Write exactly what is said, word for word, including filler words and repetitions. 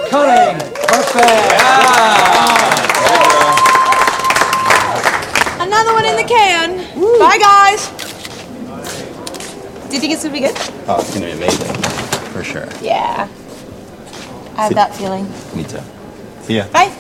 Cunning. Perfect. Another one in the can. Woo. Bye, guys. Do you think it's gonna be good? Oh, it's gonna be amazing. For sure. Yeah. I have See- that feeling. Me too. See ya. Bye.